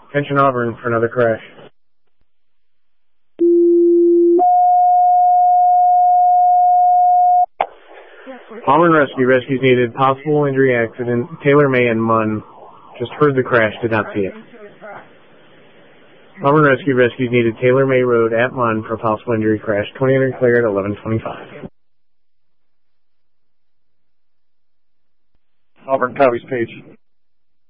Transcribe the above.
Attention Auburn for another crash. Auburn Rescue. Rescues needed. Possible injury accident. Taylor May and Munn. Just heard the crash, did not see it. Auburn Rescue. Rescues needed. Taylor May Road at Munn for possible injury crash. 2800 cleared at 11:25. Auburn Cowies Page.